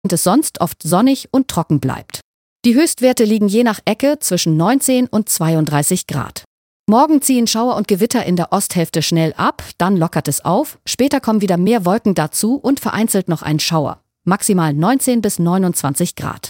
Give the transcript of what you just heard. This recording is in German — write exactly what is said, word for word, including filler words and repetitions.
und es sonst oft sonnig und trocken bleibt. Die Höchstwerte liegen je nach Ecke zwischen neunzehn und zweiunddreißig Grad. Morgen ziehen Schauer und Gewitter in der Osthälfte schnell ab, dann lockert es auf, später kommen wieder mehr Wolken dazu und vereinzelt noch ein Schauer. Maximal neunzehn bis neunundzwanzig Grad.